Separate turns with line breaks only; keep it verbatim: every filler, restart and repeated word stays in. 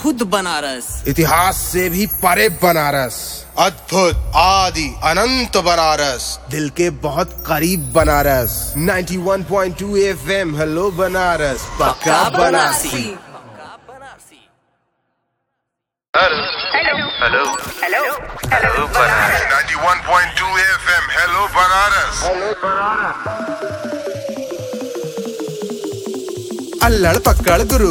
खुद बनारस,
इतिहास से भी परे बनारस,
अद्भुत आदि अनंत बनारस,
दिल के बहुत करीब बनारस। इक्यानवे पॉइंट दो एफएम हेलो बनारस, पक्का Banarasi.
Hello hello hello hello Banaras.
इक्यानवे पॉइंट दो एफएम हेलो बनारस।
अल्लड़ पकड़ गुरु